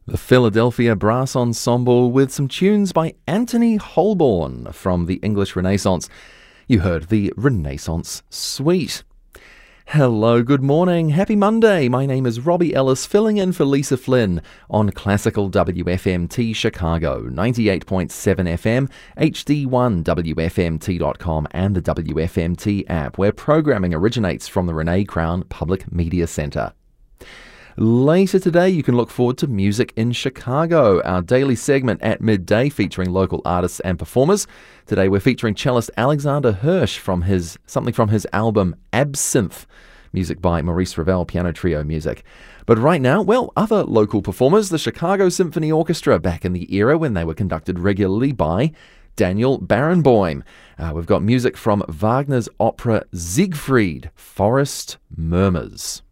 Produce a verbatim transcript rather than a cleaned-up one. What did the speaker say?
The Philadelphia Brass Ensemble with some tunes by Anthony Holborn from the English Renaissance. You heard the Renaissance Suite. Hello, good morning, happy Monday. My name is Robbie Ellis, filling in for Lisa Flynn on Classical W F M T Chicago, ninety-eight point seven F M, H D one W F M T dot com and the W F M T app, where programming originates from the Renee Crown Public Media Center. Later today, you can look forward to Music in Chicago, our daily segment at midday featuring local artists and performers. Today we're featuring cellist Alexander Hirsch from his something from his album Absinthe, music by Maurice Ravel, piano trio music. But right now, well, other local performers, the Chicago Symphony Orchestra, back in the era when they were conducted regularly by Daniel Barenboim. Uh, we've got music from Wagner's opera Siegfried, Forest Murmurs.